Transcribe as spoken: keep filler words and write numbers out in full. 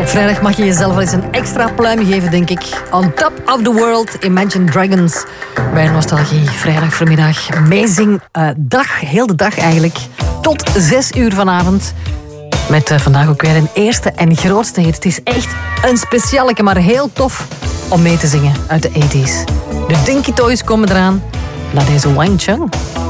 vrijdag mag je jezelf wel eens een extra pluim geven, denk ik. On Top of the World, Imagine Dragons. Bij Nostalgie, vrijdag voormiddag. Amazing uh, dag, heel de dag eigenlijk. Tot zes uur vanavond. Met uh, vandaag ook weer een eerste en grootste hit. Het is echt een specialeke, maar heel tof om mee te zingen uit de tachtiger. De Dinky Toys komen eraan. Na deze Wang Chung.